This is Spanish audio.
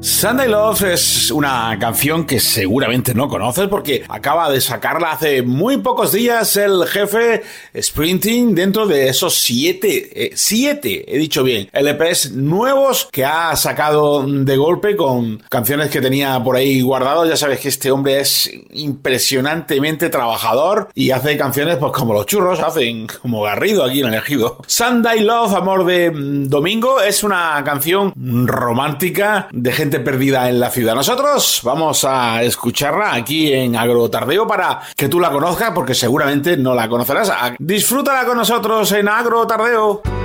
Sunday Love es una canción que seguramente no conoces porque acaba de sacarla hace muy pocos días el jefe Springsteen dentro de esos siete, he dicho bien, LPs nuevos que ha sacado de golpe con canciones que tenía por ahí guardados. Ya sabes que este hombre es impresionantemente trabajador y hace canciones pues como los churros hacen, como Garrido aquí en el Ejido. Sunday Love, Amor de Domingo, es una canción romántica de gente perdida en la ciudad. Nosotros vamos a escucharla aquí en Agrotardeo para que tú la conozcas, porque seguramente no la conocerás. Disfrútala con nosotros en Agrotardeo.